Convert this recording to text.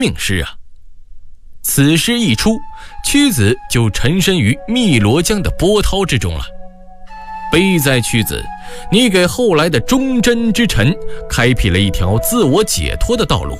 命诗啊。此诗一出，屈子就沉身于汨罗江的波涛之中了。悲哉屈子，你给后来的忠贞之臣开辟了一条自我解脱的道路。